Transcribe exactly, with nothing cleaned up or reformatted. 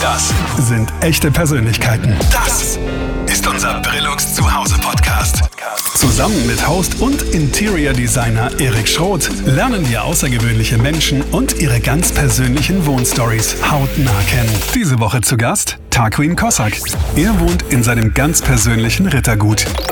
Das sind echte Persönlichkeiten. Das ist unser Brillux Zuhause Podcast. Zusammen mit Host und Interior Designer Erik Schroth lernen wir außergewöhnliche Menschen und ihre ganz persönlichen Wohnstories hautnah kennen. Diese Woche zu Gast Tarquin Kossak. Er wohnt in seinem ganz persönlichen Rittergut.